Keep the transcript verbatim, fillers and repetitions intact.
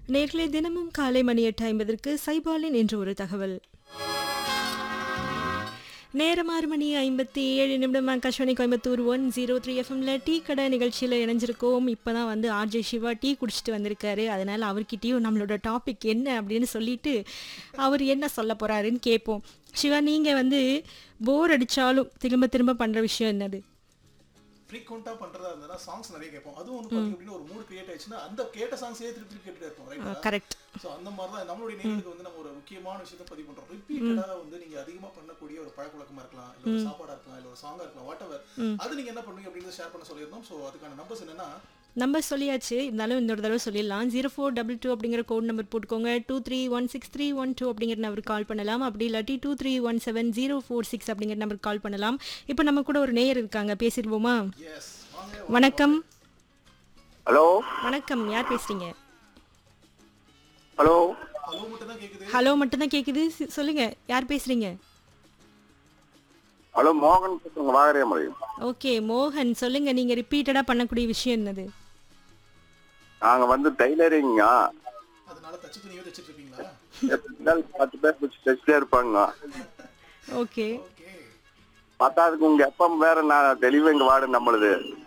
நேர்களே தினமும் காலை மணி எட்டு ஐம்பதற்கு சைபாலின் என்று ஒரு தகவல். நேரம் ஆறு மணி ஐம்பத்தி ஏழு நிமிடம் Akashvani Coimbatore one zero three எஃப்எம்ல டீ கடை நிகழ்ச்சியில் இணைஞ்சிருக்கோம். இப்போ தான் வந்து ஆர்ஜே சிவா டீ குடிச்சிட்டு வந்திருக்காரு. அதனால் அவர்கிட்டயும் நம்மளோட டாபிக் என்ன அப்படின்னு சொல்லிட்டு அவர் என்ன சொல்ல போகிறாருன்னு கேட்போம். சிவா, நீங்கள் வந்து போர் அடித்தாலும் திரும்ப திரும்ப பண்ணுற விஷயம் என்னது? ஃப்ரீக்வெண்டா பண்றதா இருந்தா சாங்ஸ் நிறைய கேட்போம். அதுவும் வந்து பாத்தீங்க அப்படின்னா ஒரு மூட் கிரியேட் ஆயிடுச்சுன்னா அந்த கேட்ட சாங்ஸே திருப்பி திருப்பி கேட்டுட்டே இருப்போம். Right, correct. ஸோ அந்த மாதிரி தான் நம்மளுடைய நேயர்களுக்கு வந்து நம்ம ஒரு முக்கியமான விஷயத்தை பதிவு பண்றோம். ரிப்பீட்டடா வந்து நீங்க அதிகமா பண்ணக்கூடிய ஒரு பழக்கவழக்கமா இருக்கலாம், இல்ல ஒரு சாப்பாடா இருக்கலாம், இல்ல ஒரு சாங்கா இருக்கலாம், வாட் எவர், அது நீங்க என்ன பண்ணுவீங்க அப்படின்னு ஷேர் பண்ண சொல்லியிருந்தோம். ஸோ அதுக்கான நம்பர்ஸ் என்னன்னா, நம்பர் சொல்லியாச்சு, இருந்தாலும் இன்னொரு தடவை சொல்லிடலாம். ஜீரோ ஃபோர் டபுள் டூ அப்படிங்கிற கோட் நம்பர் போட்டுக்கோங்க. Two three one six three one two அப்படிங்கிற நம்பருக்கு கால் பண்ணலாம். அப்படி இல்லாட்டி two three one seven zero four six அப்படிங்கிற நம்பருக்கு கால் பண்ணலாம். இப்போ நம்ம கூட ஒரு நேயர் இருக்காங்க, பேசிடுவோமா? எஸ், வணக்கம். ஹலோ வணக்கம், யார் பேசுறீங்க? ஹலோ ஹலோ மட்டும் தான் கேக்குது. ஹலோ மட்டும் தான் கேட்குது. சி- சொல்லுங்க, யார் பேசுறீங்க? ஹலோ மோகன் பேசுங்க, வாகரேமலை. ஓகே மோகன், சொல்லுங்க, நீங்க ரிப்பீட்டடா பண்ணக்கூடிய விஷயம் என்னது? நாங்க வந்து டைலரிங்க. அதனால தச்சு துணியோ தச்சிட்டு இருப்பீங்களா? பத்து பேர் பிடிச்சி தைச்சிட்டே இருப்பாங்க. ஓகே, ஓகே, பத்தாவதுக்கு உங்க எப்பம் வேற நான் தெளிவு எங்க வார்டு நம்மளுது.